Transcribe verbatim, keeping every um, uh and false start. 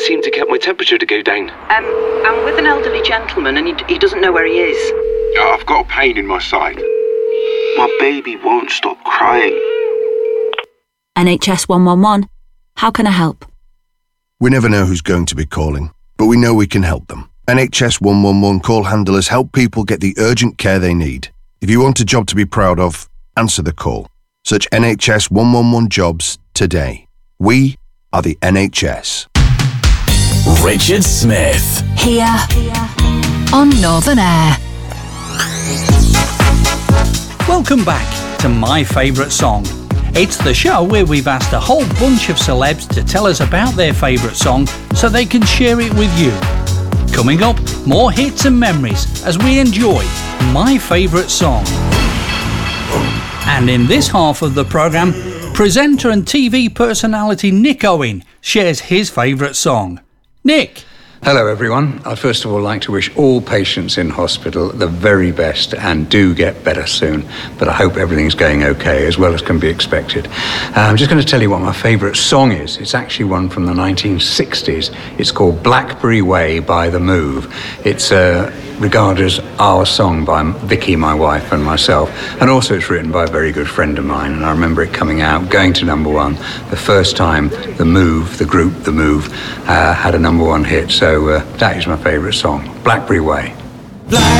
seem to get my temperature to go down. Um, I'm with an elderly gentleman and he, he doesn't know where he is. I've got a pain in my side. My baby won't stop crying. N H S one one one. How can I help? We never know who's going to be calling, but we know we can help them. N H S one one one call handlers help people get the urgent care they need. If you want a job to be proud of, answer the call. Search N H S one one one jobs today. We are the N H S. Richard Smith. Here on Northern Air. Welcome back to My Favourite Song. It's the show where we've asked a whole bunch of celebs to tell us about their favourite song so they can share it with you. Coming up, more hits and memories as we enjoy My Favourite Song. And in this half of the programme, presenter and T V personality Nick Owen shares his favourite song. Nick. Hello everyone. I'd first of all like to wish all patients in hospital the very best and do get better soon. But I hope everything's going okay, as well as can be expected. Uh, I'm just going to tell you what my favourite song is. It's actually one from the nineteen sixties. It's called Blackberry Way by The Move. It's uh, regarded as our song by Vicky, my wife, and myself. And also it's written by a very good friend of mine. And I remember it coming out, going to number one, the first time The Move, the group The Move, uh, had a number one hit. So uh, that is my favourite song, Blackberry Way. Black